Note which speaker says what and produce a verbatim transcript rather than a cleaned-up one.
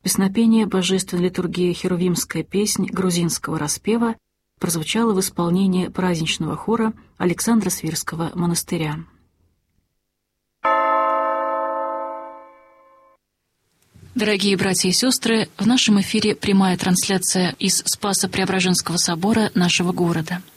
Speaker 1: Песнопение божественной литургии «Херувимская песнь» грузинского распева прозвучало в исполнении праздничного хора Александра Свирского монастыря. Дорогие братья и сестры, в нашем эфире прямая трансляция из Спасо-Преображенского собора нашего города.